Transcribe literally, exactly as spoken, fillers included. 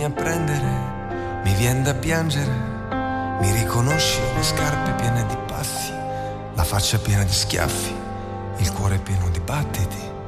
vieni a prendere, mi vien da piangere, mi riconosci le scarpe piene di passi, la faccia piena di schiaffi, il cuore pieno di battiti.